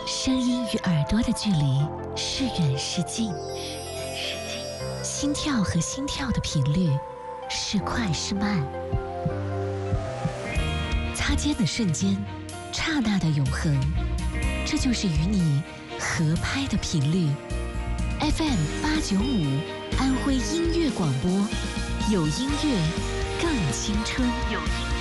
声音与耳朵的距离是远是近，心跳和心跳的频率是快是慢。擦肩的瞬间，刹那的永恒，这就是与你合拍的频率。FM895安徽音乐广播，有音乐更青春。